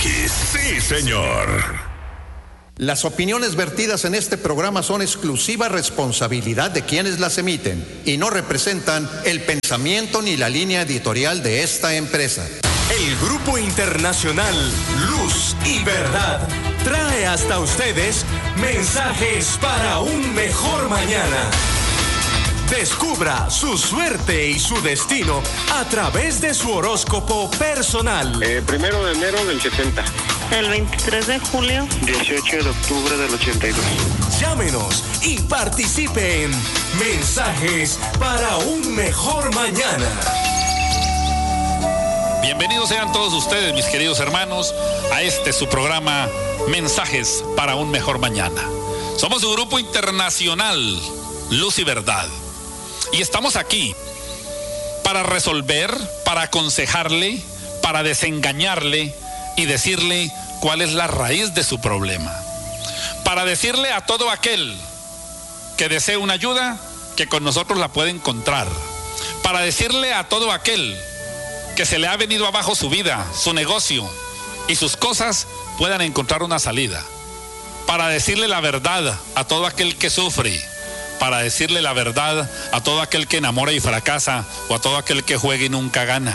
X. Sí, señor. Las opiniones vertidas en este programa son exclusiva responsabilidad de quienes las emiten y no representan el pensamiento ni la línea editorial de esta empresa. El Grupo Internacional Luz y Verdad trae hasta ustedes mensajes para un mejor mañana. Descubra su suerte y su destino a través de su horóscopo personal. 1 de enero del 70. El 23 de julio. 18 de octubre del 82. Llámenos y participe en Mensajes para un Mejor Mañana. Bienvenidos sean todos ustedes, mis queridos hermanos, a su programa Mensajes para un Mejor Mañana. Somos un Grupo Internacional Luz y Verdad. Y estamos aquí para resolver, para aconsejarle, para desengañarle y decirle cuál es la raíz de su problema. Para decirle a todo aquel que desee una ayuda, que con nosotros la puede encontrar. Para decirle a todo aquel que se le ha venido abajo su vida, su negocio y sus cosas, puedan encontrar una salida. Para decirle la verdad a todo aquel que sufre. Para decirle la verdad a todo aquel que enamora y fracasa, o a todo aquel que juega y nunca gana.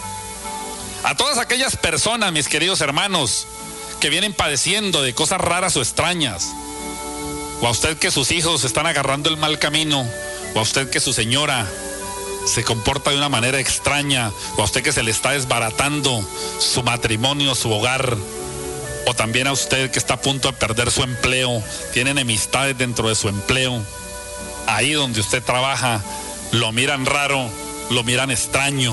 A todas aquellas personas, mis queridos hermanos, que vienen padeciendo de cosas raras o extrañas, o a usted que sus hijos están agarrando el mal camino, o a usted que su señora se comporta de una manera extraña, o a usted que se le está desbaratando su matrimonio, su hogar, o también a usted que está a punto de perder su empleo, tiene enemistades dentro de su empleo. Ahí donde usted trabaja, lo miran raro, lo miran extraño.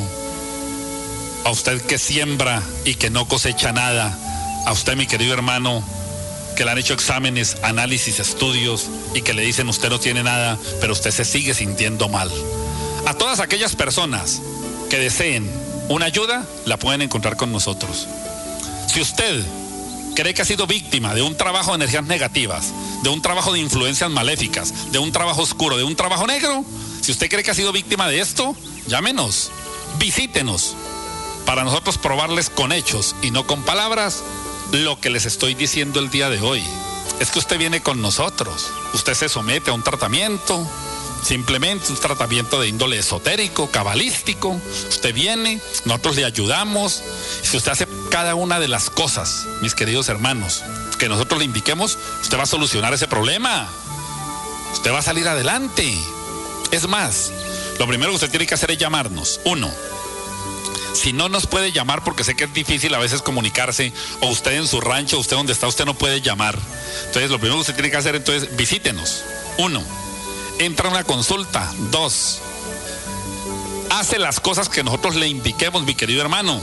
A usted que siembra y que no cosecha nada. A usted, mi querido hermano, que le han hecho exámenes, análisis, estudios y que le dicen usted no tiene nada, pero usted se sigue sintiendo mal. A todas aquellas personas que deseen una ayuda, la pueden encontrar con nosotros. Si usted cree que ha sido víctima de un trabajo de energías negativas, de un trabajo de influencias maléficas, de un trabajo oscuro, de un trabajo negro, si usted cree que ha sido víctima de esto, llámenos, visítenos, para nosotros probarles con hechos y no con palabras lo que les estoy diciendo el día de hoy. Es que usted viene con nosotros, usted se somete a un tratamiento, simplemente un tratamiento de índole esotérico, cabalístico. Usted viene, nosotros le ayudamos. Si usted hace cada una de las cosas, mis queridos hermanos, que nosotros le indiquemos, usted va a solucionar ese problema. Usted va a salir adelante. Es más, lo primero que usted tiene que hacer es llamarnos. 1. Si no nos puede llamar, porque sé que es difícil a veces comunicarse, o usted en su rancho, usted donde está, usted no puede llamar. Entonces, lo primero que usted tiene que hacer, entonces, visítenos. 1. Entra a una consulta. 2. Hace las cosas que nosotros le indiquemos, mi querido hermano.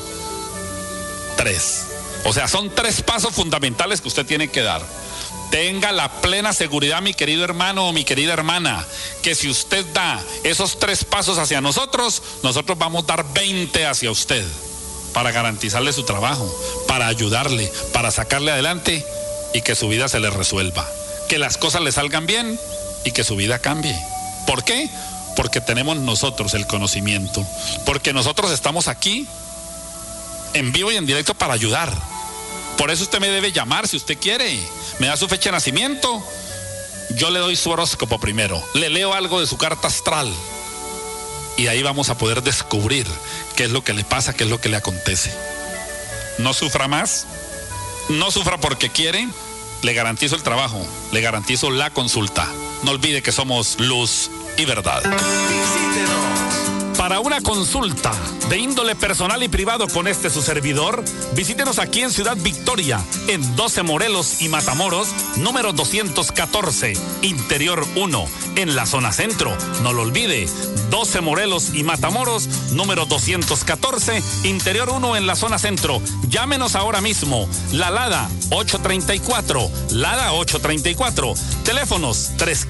3. O sea, son 3 pasos fundamentales que usted tiene que dar. Tenga la plena seguridad, mi querido hermano o mi querida hermana, que si usted da esos 3 pasos hacia nosotros, nosotros vamos a dar 20 hacia usted, para garantizarle su trabajo, para ayudarle, para sacarle adelante y que su vida se le resuelva. Que las cosas le salgan bien y que su vida cambie. ¿Por qué? Porque tenemos nosotros el conocimiento, porque nosotros estamos aquí en vivo y en directo para ayudar. Por eso usted me debe llamar si usted quiere. Me da su fecha de nacimiento, yo le doy su horóscopo primero, le leo algo de su carta astral y ahí vamos a poder descubrir qué es lo que le pasa, qué es lo que le acontece. No sufra más, no sufra porque quiere. Le garantizo el trabajo, le garantizo la consulta. No olvide que somos Luz y Verdad. Visítenos. Para una consulta de índole personal y privado con su servidor, visítenos aquí en Ciudad Victoria, en 12 Morelos y Matamoros, número 214, Interior 1, en la zona centro. No lo olvide, 12 Morelos y Matamoros, número 214, Interior 1, en la zona centro. Llámenos ahora mismo. La Lada 834, Lada 834. Teléfonos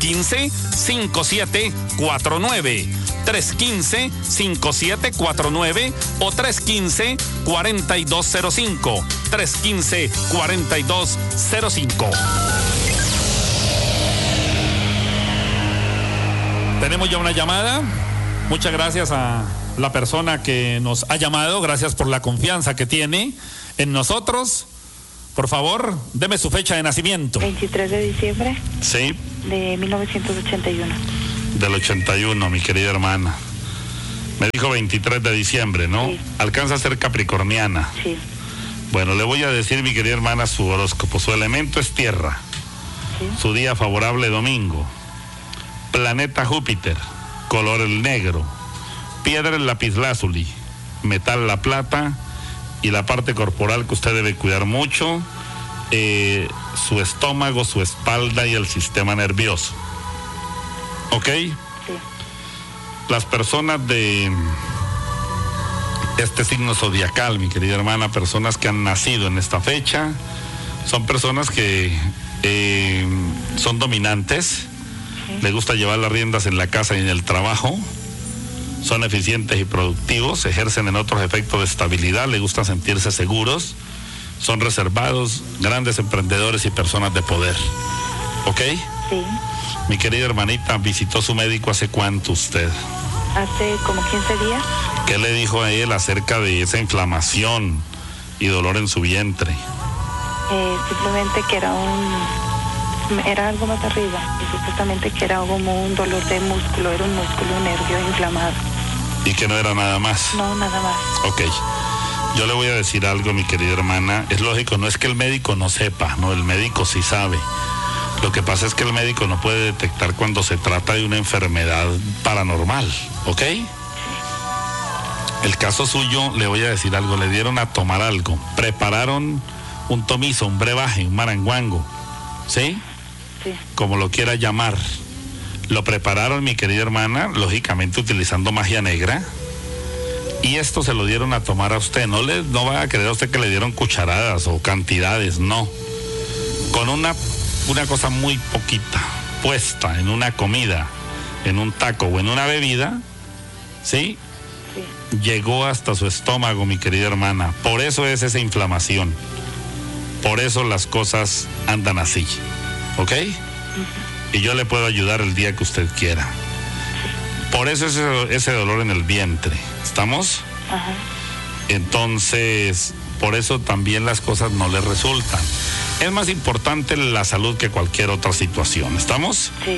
315-5749, 315-5749 o 315-4205, 315-4205. Tenemos ya una llamada. Muchas gracias a la persona que nos ha llamado. Gracias por la confianza que tiene en nosotros. Por favor, deme su fecha de nacimiento. 23 de diciembre Sí, de 1981. del 81, mi querida hermana. Me dijo 23 de diciembre, ¿no? Sí. Alcanza a ser capricorniana. Sí, Bueno, le voy a decir, mi querida hermana, su horóscopo. Su elemento es tierra. sí. Su día favorable, domingo. Planeta Júpiter. Color el negro. Piedra el lapislázuli. Metal la plata. Y la parte corporal que usted debe cuidar mucho, su estómago, su espalda y el sistema nervioso. ¿Ok? Sí. Las personas de este signo zodiacal, mi querida hermana, personas que han nacido en esta fecha, son personas que son dominantes, les gusta llevar las riendas en la casa y en el trabajo, son eficientes y productivos, ejercen en otros efectos de estabilidad, les gusta sentirse seguros, son reservados, grandes emprendedores y personas de poder. ¿Ok? Sí. Mi querida hermanita, ¿visitó su médico hace cuánto usted? Hace como 15 días. ¿Qué le dijo a él acerca de esa inflamación y dolor en su vientre? Simplemente que era algo más arriba. Y supuestamente que era como un dolor de músculo. Era un músculo, un nervio inflamado. Y que no era nada más. No, nada más. Ok. Yo le voy a decir algo, mi querida hermana. Es lógico, no es que el médico no sepa, no, el médico sí sabe. Lo que pasa es que el médico no puede detectar cuando se trata de una enfermedad paranormal, ¿ok? El caso suyo, le voy a decir algo, le dieron a tomar algo, prepararon un tomizo, un brebaje, un maranguango, ¿sí? Sí. Como lo quiera llamar. Lo prepararon, mi querida hermana, lógicamente utilizando magia negra, y esto se lo dieron a tomar a usted. No va a creer usted que le dieron cucharadas o cantidades, no. Con una cosa muy poquita, puesta en una comida, en un taco o en una bebida, ¿sí? Sí. Llegó hasta su estómago, mi querida hermana. Por eso es esa inflamación. Por eso las cosas andan así, ¿ok? Y yo le puedo ayudar el día que usted quiera. Por eso ese dolor en el vientre, ¿estamos? Ajá. Entonces, por eso también las cosas no le resultan. Es más importante la salud que cualquier otra situación, ¿estamos? Sí.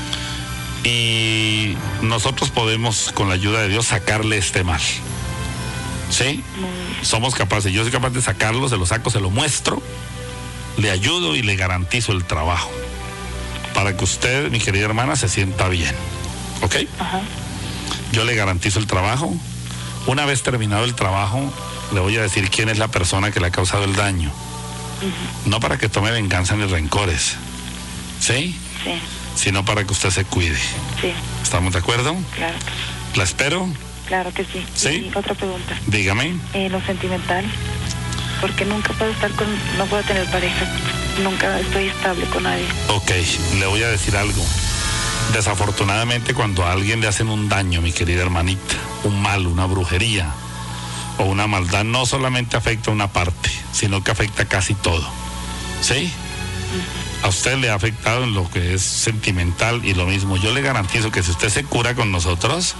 Y nosotros podemos, con la ayuda de Dios, sacarle este mal. ¿Sí? Somos capaces, yo soy capaz de sacarlo, se lo saco, se lo muestro, le ayudo y le garantizo el trabajo. Para que usted, mi querida hermana, se sienta bien. ¿Ok? Ajá. Yo le garantizo el trabajo. Una vez terminado el trabajo, le voy a decir quién es la persona que le ha causado el daño. No para que tome venganza ni rencores, ¿sí? Sí. Sino para que usted se cuide. Sí. ¿Estamos de acuerdo? Claro. ¿La espero? Claro que sí. ¿Sí? Y otra pregunta. Dígame. Lo sentimental. Porque nunca puedo no puedo tener pareja. Nunca estoy estable con nadie. Ok, le voy a decir algo. Desafortunadamente, cuando a alguien le hacen un daño, mi querida hermanita, un mal, una brujería o una maldad, no solamente afecta una parte, sino que afecta casi todo. ¿Sí? A usted le ha afectado en lo que es sentimental y lo mismo. Yo le garantizo que si usted se cura con nosotros,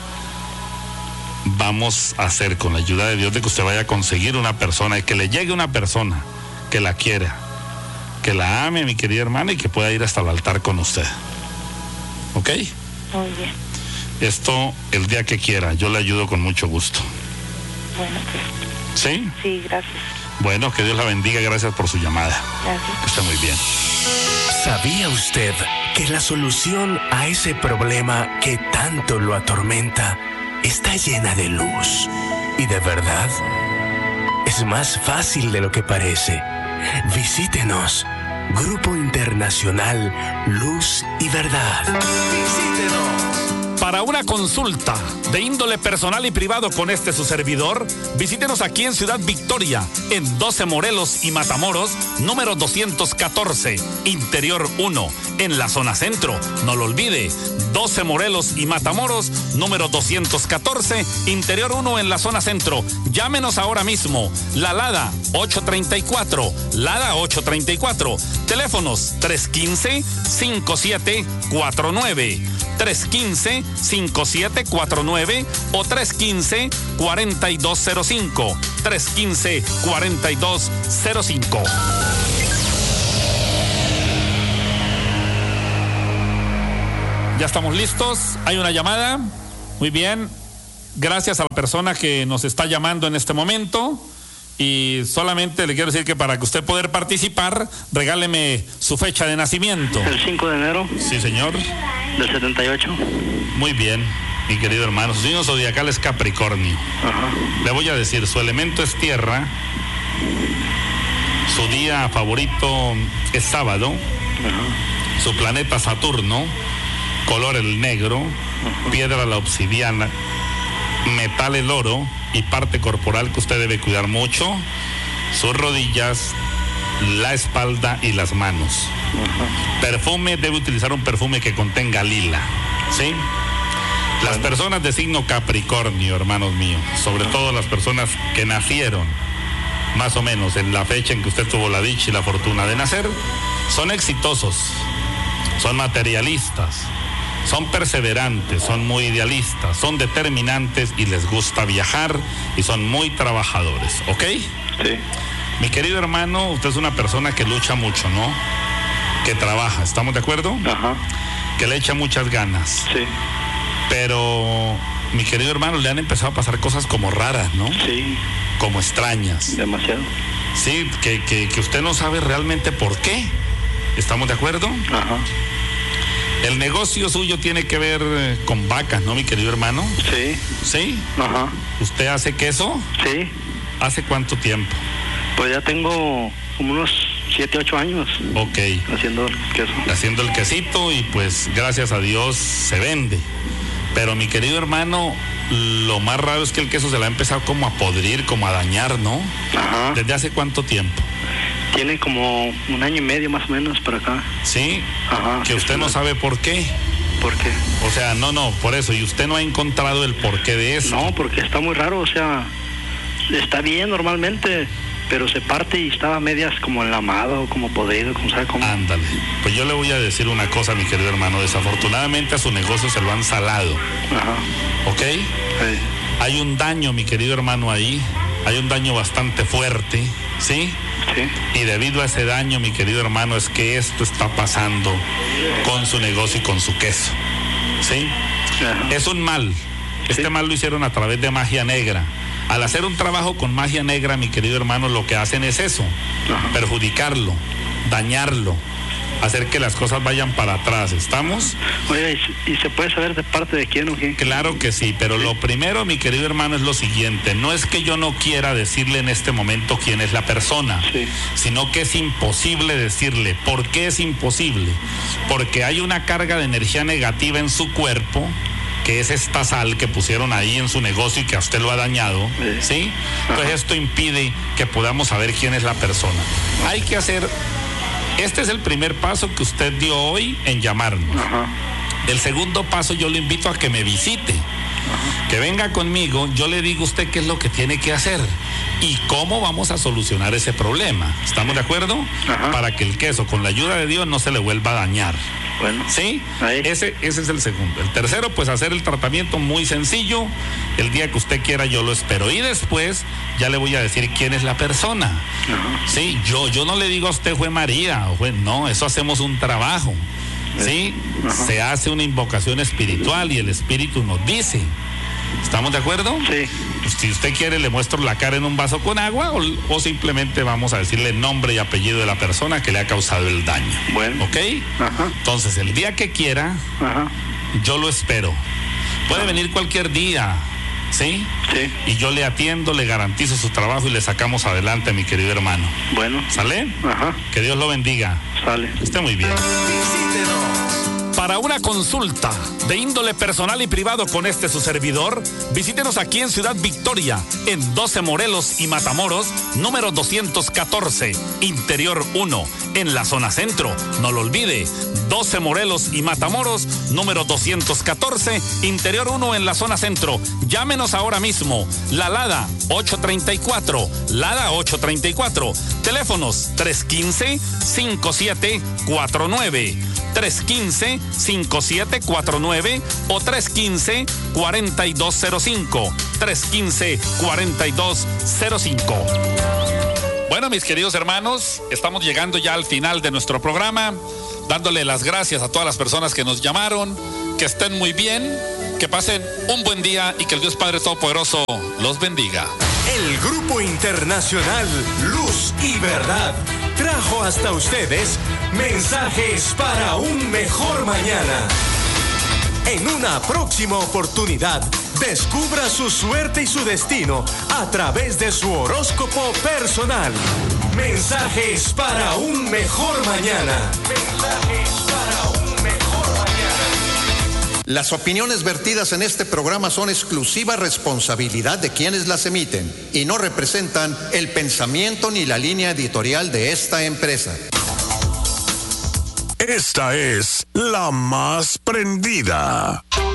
vamos a hacer, con la ayuda de Dios, de que usted vaya a conseguir una persona y que le llegue una persona que la quiera, que la ame, mi querida hermana, y que pueda ir hasta el altar con usted. ¿Ok? Muy bien. Esto el día que quiera, yo le ayudo con mucho gusto. Bueno, pues. ¿Sí? Sí, gracias. Bueno, que Dios la bendiga, gracias por su llamada. Gracias. Que esté muy bien. ¿Sabía usted que la solución a ese problema que tanto lo atormenta está llena de luz y de verdad? Es más fácil de lo que parece. Visítenos. Grupo Internacional Luz y Verdad. Visítenos. Para una consulta de índole personal y privado con su servidor, visítenos aquí en Ciudad Victoria, en 12 Morelos y Matamoros, número 214, Interior 1, en la zona centro. No lo olvide, 12 Morelos y Matamoros, número 214, Interior 1, en la zona centro. Llámenos ahora mismo. La Lada 834, Lada 834. Teléfonos 315-5749. 315 315-5749 o 315-4205. 315-4205. Ya estamos listos. Hay una llamada. Muy bien. Gracias a la persona que nos está llamando en este momento. Y solamente le quiero decir que para que usted pueda participar, regáleme su fecha de nacimiento. El 5 de enero. Sí, señor. Del 78. Muy bien, mi querido hermano. Su signo zodiacal es Capricornio. Ajá. Le voy a decir, su elemento es tierra. Su día favorito es sábado. Ajá. Su planeta Saturno. Color el negro. Ajá. Piedra la obsidiana. Metal el oro. Y parte corporal que usted debe cuidar mucho: sus rodillas, la espalda y las manos. Uh-huh. Perfume, debe utilizar un perfume que contenga lila, ¿sí? Las personas de signo Capricornio, hermanos míos, sobre todo las personas que nacieron más o menos en la fecha en que usted tuvo la dicha y la fortuna de nacer, son exitosos, son materialistas, son perseverantes, son muy idealistas, son determinantes y les gusta viajar y son muy trabajadores, ¿ok? Sí. Mi querido hermano, usted es una persona que lucha mucho, ¿no? Que trabaja, ¿estamos de acuerdo? Ajá. Que le echa muchas ganas. Sí. Pero, mi querido hermano, le han empezado a pasar cosas como raras, ¿no? Sí. Como extrañas. Demasiado. Sí, que usted no sabe realmente por qué. ¿Estamos de acuerdo? Ajá. El negocio suyo tiene que ver con vacas, ¿no, mi querido hermano? Sí. ¿Sí? Ajá. ¿Usted hace queso? Sí. ¿Hace cuánto tiempo? Pues ya tengo como unos 7, 8 años. Ok. Haciendo queso. Haciendo el quesito y pues gracias a Dios se vende. Pero mi querido hermano, lo más raro es que el queso se le ha empezado como a podrir, como a dañar, ¿no? Ajá. ¿Desde hace cuánto tiempo? Tiene como 1 año y medio más o menos para acá. ¿Sí? Ajá. Que usted no sabe por qué. ¿Por qué? O sea, no, por eso. Y usted no ha encontrado el porqué de eso. No, porque está muy raro, o sea, está bien normalmente, pero se parte y estaba a medias como enlamado, como podrido, como sabe cómo. Ándale. Pues yo le voy a decir una cosa, mi querido hermano. Desafortunadamente a su negocio se lo han salado. Ajá. ¿Ok? Sí. Hay un daño, mi querido hermano, ahí. Hay un daño bastante fuerte, ¿sí? Sí. Y debido a ese daño, mi querido hermano, es que esto está pasando con su negocio y con su queso, ¿sí? Ajá. Es un mal. Este mal lo hicieron a través de magia negra. Al hacer un trabajo con magia negra, mi querido hermano, lo que hacen es eso: Ajá. perjudicarlo, dañarlo, hacer que las cosas vayan para atrás. ¿Estamos? Oye, ¿y se puede saber de parte de quién o qué? Claro que sí, pero lo primero, mi querido hermano, es lo siguiente: no es que yo no quiera decirle en este momento quién es la persona, Sí. sino que es imposible decirle. ¿Por qué es imposible? Porque hay una carga de energía negativa en su cuerpo, que es esta sal que pusieron ahí en su negocio y que a usted lo ha dañado, ¿sí? Entonces esto impide que podamos saber quién es la persona. Hay que hacer... Este es el primer paso que usted dio hoy en llamarnos. Ajá. El segundo paso, yo le invito a que me visite, que venga conmigo. Yo le digo a usted qué es lo que tiene que hacer y cómo vamos a solucionar ese problema. ¿Estamos de acuerdo? Ajá. Para que el queso, con la ayuda de Dios, no se le vuelva a dañar. Bueno. ¿Sí? Ahí. Ese es el segundo. El tercero, pues hacer el tratamiento muy sencillo. El día que usted quiera yo lo espero. Y después ya le voy a decir quién es la persona. Ajá. Sí, yo no le digo a usted fue María, no, eso hacemos un trabajo. ¿Sí? Ajá. Se hace una invocación espiritual y el espíritu nos dice. ¿Estamos de acuerdo? Sí. Pues, si usted quiere, le muestro la cara en un vaso con agua o simplemente vamos a decirle nombre y apellido de la persona que le ha causado el daño. Bueno. ¿Ok? Ajá. Entonces, el día que quiera, Ajá. yo lo espero. Puede venir cualquier día, ¿sí? Sí. Y yo le atiendo, le garantizo su trabajo y le sacamos adelante, mi querido hermano. Bueno. ¿Sale? Ajá. Que Dios lo bendiga. Sale. Que esté muy bien. Visítenos. Para una consulta de índole personal y privado con su servidor, visítenos aquí en Ciudad Victoria, en 12 Morelos y Matamoros, número 214, Interior 1, en la zona centro. No lo olvide, 12 Morelos y Matamoros, número 214, Interior 1, en la zona centro. Llámenos ahora mismo. La Lada 834, Lada 834. Teléfonos 315-5749. 315 315-5749 o 315-4205. 315-4205. Bueno, mis queridos hermanos, estamos llegando ya al final de nuestro programa, dándole las gracias a todas las personas que nos llamaron, que estén muy bien, que pasen un buen día y que el Dios Padre Todopoderoso los bendiga. El Grupo Internacional Luz y Verdad trajo hasta ustedes mensajes para un mejor mañana. En una próxima oportunidad, descubra su suerte y su destino a través de su horóscopo personal. Mensajes para un mejor mañana. Mensajes para un mejor mañana. Las opiniones vertidas en este programa son exclusiva responsabilidad de quienes las emiten y no representan el pensamiento ni la línea editorial de esta empresa. Esta es la más prendida.